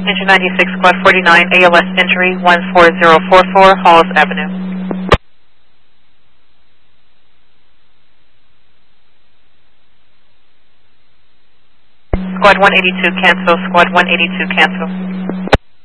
Engine 96, Squad 49, ALS injury 14044, Halls Avenue. Squad 182 cancel, Squad 182 cancel.